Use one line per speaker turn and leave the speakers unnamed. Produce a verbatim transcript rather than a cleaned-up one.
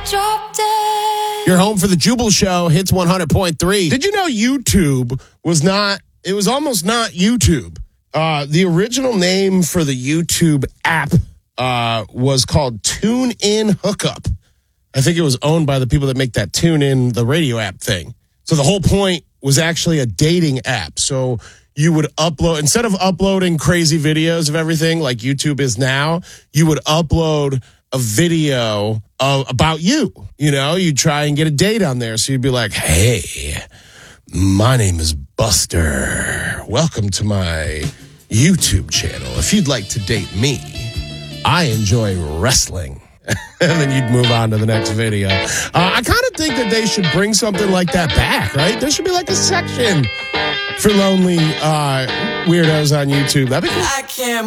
drop dead.
You're home for the Jubal Show, Hits one hundred point three. Did you know YouTube was not, it was almost not YouTube. Uh, the original name for the YouTube app uh, was called TuneIn Hookup. I think it was owned by the people that make that TuneIn, the radio app thing. So the whole point was actually a dating app. So you would upload, instead of uploading crazy videos of everything like YouTube is now, you would upload a video of, about you. You know, you'd try and get a date on there. So you'd be like, hey, my name is Buster. Welcome to my YouTube channel. If you'd like to date me, I enjoy wrestling. And then you'd move on to the next video. Uh, I kind of think that they should bring something like that back, right? There should be like a section for lonely uh, weirdos on YouTube. That'd be cool.
I can't